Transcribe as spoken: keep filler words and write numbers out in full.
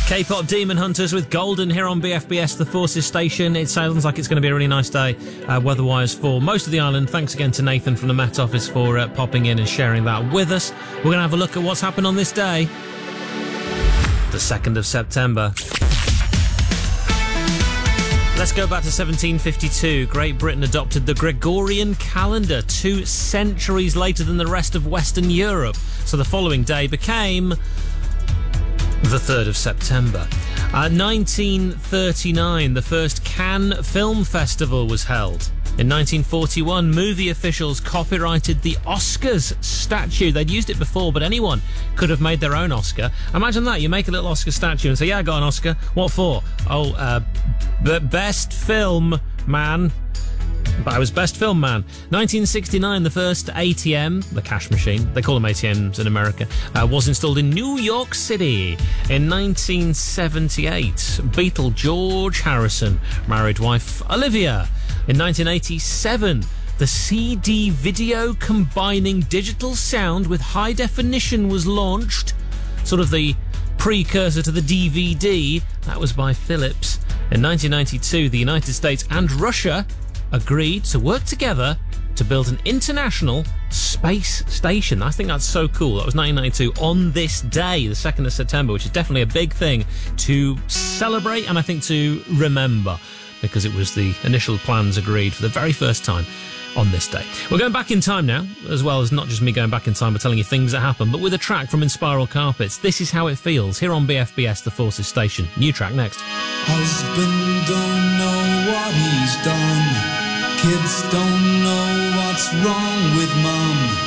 K-pop Demon Hunters with Golden here on B F B S, the Forces station. It sounds like it's going to be a really nice day uh, weather-wise for most of the island. Thanks again to Nathan from the Met Office for uh, popping in and sharing that with us. We're going to have a look at what's happened on this day, the second of September. Let's go back to seventeen fifty-two. Great Britain adopted the Gregorian calendar two centuries later than the rest of Western Europe. So the following day became the third of September. Uh, nineteen thirty-nine, the first Cannes Film Festival was held. In nineteen forty-one, movie officials copyrighted the Oscars statue. They'd used it before, but anyone could have made their own Oscar. Imagine that. You make a little Oscar statue and say, yeah, I got an Oscar. What for? Oh, uh, b- best film, man. But I was best film man. nineteen sixty-nine, the first A T M, the cash machine, they call them A T Ms in America, uh, was installed in New York City. In nineteen seventy-eight, Beatle George Harrison married wife Olivia. In nineteen eighty-seven, the C D video combining digital sound with high definition was launched, sort of the precursor to the D V D. That was by Philips. In nineteen ninety-two, the United States and Russia agreed to work together to build an international space station. I think that's so cool. That was nineteen ninety-two on this day, the second of September, which is definitely a big thing to celebrate and I think to remember, because it was the initial plans agreed for the very first time on this day. We're going back in time now, as well as not just me going back in time but telling you things that happened, but with a track from Inspiral Carpets. This is How It Feels, here on B F B S, the Forces station. New track next. Husband don't know what he's done. Kids don't know what's wrong with mum.